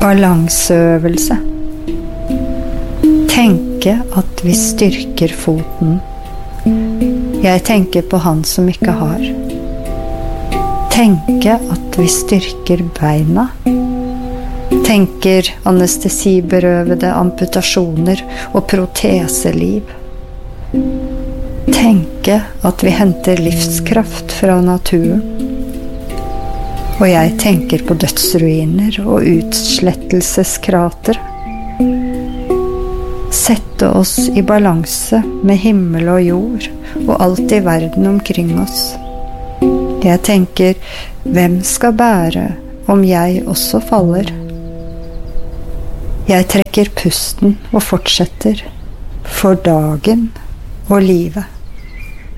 Balanseøvelse. Tenke at vi styrker foten. Jeg tenker på han som ikke har. Tenke at vi styrker beina. Tenker anestesiberøvede amputasjoner og proteseliv. Tenke at vi henter livskraft fra naturen. Og jeg tenker på dødsruiner og utslettelseskrater. Sette oss i balanse med himmel og jord og alt i verden omkring oss. Jeg tenker, hvem skal bære om jeg også faller? Jeg trekker pusten og fortsetter for dagen og livet.